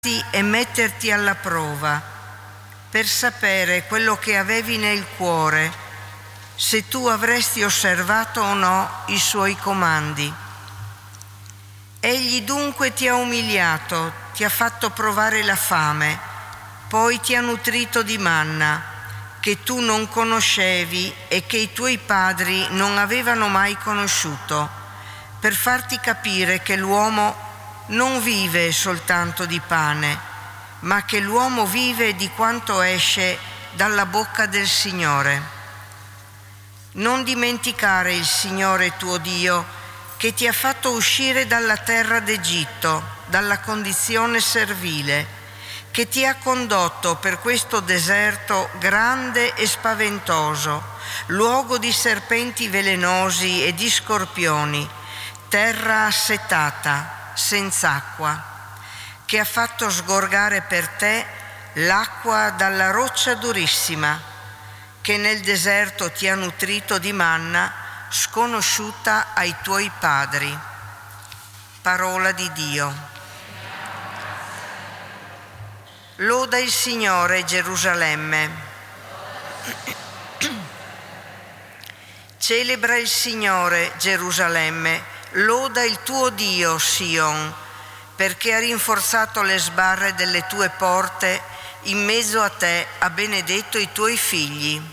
e metterti alla prova per sapere quello che avevi nel cuore, se tu avresti osservato o no i suoi comandi. Egli dunque ti ha umiliato, ti ha fatto provare la fame, poi ti ha nutrito di manna, che tu non conoscevi e che i tuoi padri non avevano mai conosciuto, per farti capire che l'uomo non vive soltanto di pane, ma che l'uomo vive di quanto esce dalla bocca del Signore. Non dimenticare il Signore tuo Dio, che ti ha fatto uscire dalla terra d'Egitto, dalla condizione servile, che ti ha condotto per questo deserto grande e spaventoso, luogo di serpenti velenosi e di scorpioni, terra assetata, senza acqua, che ha fatto sgorgare per te l'acqua dalla roccia durissima, che nel deserto ti ha nutrito di manna sconosciuta ai tuoi padri. Parola di Dio. Loda il Signore, Gerusalemme. Celebra il Signore, Gerusalemme. Loda il tuo Dio, Sion, perché ha rinforzato le sbarre delle tue porte, in mezzo a te ha benedetto i tuoi figli.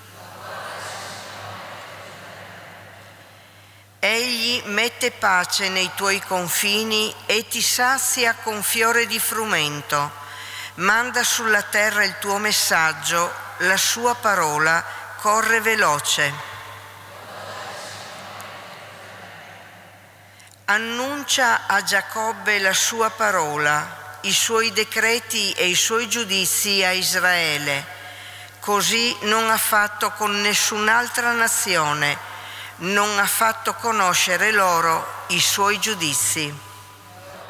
Egli mette pace nei tuoi confini e ti sazia con fiore di frumento. Manda sulla terra il tuo messaggio, la sua parola corre veloce. Annuncia a Giacobbe la sua parola, i suoi decreti e i suoi giudizi a Israele. Così non ha fatto con nessun'altra nazione, non ha fatto conoscere loro i suoi giudizi.